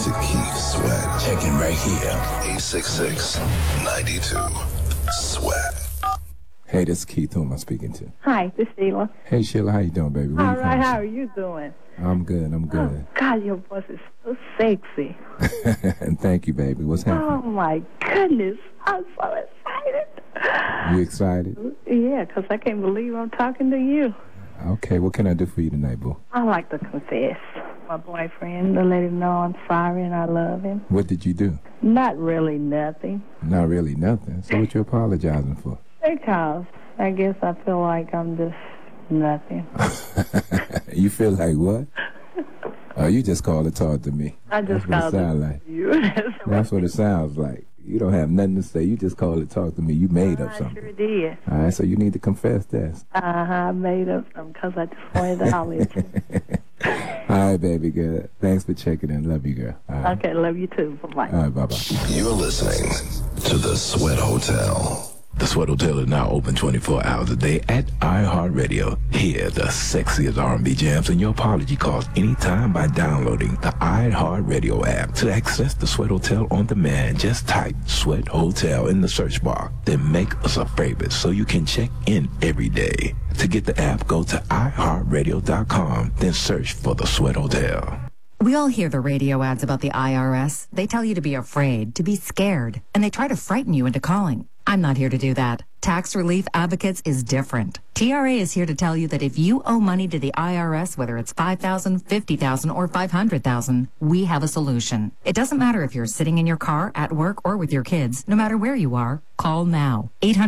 To Keith Sweat. Checking right here. 866-92 Sweat. Hey, this is Keith. Who am I speaking to? Hi, this is Sheila. Hey, Sheila. How you doing, baby? All right, how are you doing? I'm good. I'm good. Oh, God, your voice is so sexy. And thank you, baby. What's happening? Oh, my goodness. I'm so excited. You excited? Yeah, because I can't believe I'm talking to you. Okay, what can I do for you tonight, boo? I like to confess. My boyfriend, to let him know I'm sorry and I love him. What did you do? Not really nothing. Not really nothing. So what you apologizing for? Because I guess I feel like I'm just nothing. You feel like what? Oh, you just called to talk to me. I just That's what it called sounds like. you. That's what it sounds like. You don't have nothing to say. You just called to talk to me. You made up something. I sure did. All right, so you need to confess this. I made up something because I just wanted to holler at you. All right, baby girl. Thanks for checking in. Love you, girl. All right. Okay, love you too. Bye-bye. All right, bye-bye. You're listening to The Sweat Hotel. The Sweat Hotel is now open 24 hours a day at iHeartRadio. Hear the sexiest R&B jams and your apology calls anytime by downloading the iHeartRadio app. To access the Sweat Hotel on demand, just type Sweat Hotel in the search bar. Then make us a favorite so you can check in every day. To get the app, go to iHeartRadio.com, then search for the Sweat Hotel. We all hear the radio ads about the IRS. They tell you to be afraid, to be scared, and they try to frighten you into calling. I'm not here to do that. Tax Relief Advocates is different. TRA is here to tell you that if you owe money to the IRS, whether it's $5,000, $50,000, or $500,000, we have a solution. It doesn't matter if you're sitting in your car, at work, or with your kids. No matter where you are, call now.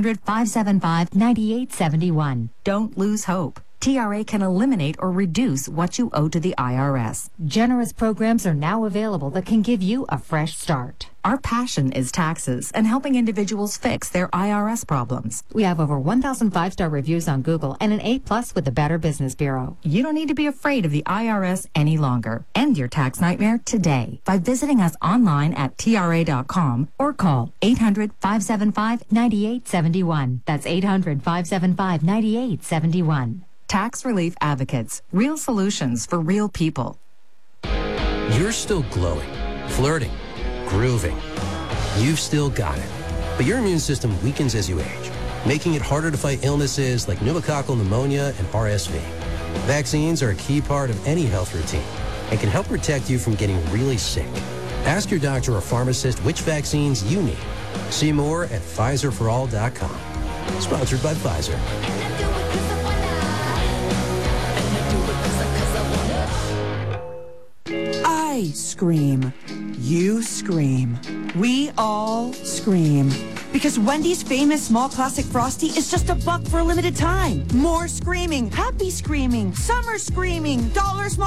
800-575-9871. Don't lose hope. TRA can eliminate or reduce what you owe to the IRS. Generous programs are now available that can give you a fresh start. Our passion is taxes and helping individuals fix their IRS problems. We have over 1,000 five-star reviews on Google and an A+ with the Better Business Bureau. You don't need to be afraid of the IRS any longer. End your tax nightmare today by visiting us online at TRA.com or call 800-575-9871. That's 800-575-9871. Tax Relief Advocates. Real solutions for real people. You're still glowing, flirting, grooving. You've still got it. But your immune system weakens as you age, making it harder to fight illnesses like pneumococcal pneumonia and RSV. Vaccines are a key part of any health routine and can help protect you from getting really sick. Ask your doctor or pharmacist which vaccines you need. See more at PfizerForAll.com. Sponsored by Pfizer. I scream. You scream. We all scream. Because Wendy's famous small classic Frosty is just $1 for a limited time. More screaming, happy screaming, summer screaming, dollar small